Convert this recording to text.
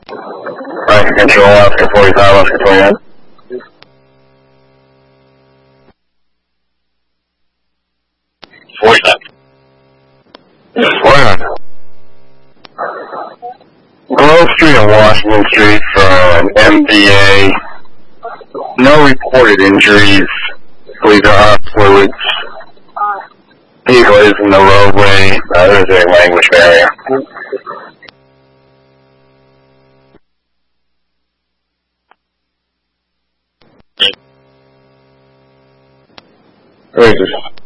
Right, control, Oscar 45, Oscar 29. Grove Street and Washington Street from MPA. No reported injuries. Police are hot fluids. Vehicle is in the roadway. There's a language barrier. Rangers.